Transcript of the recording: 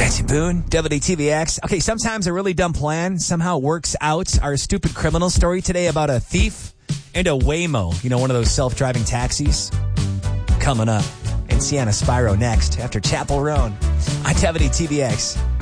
Betsy Boone, WTVX. Okay, sometimes a really dumb plan somehow works out. Our stupid criminal story today about a thief and a Waymo. You know, one of those self-driving taxis. Coming up. And Sienna Spyro next after Chapel Roan on WTVX.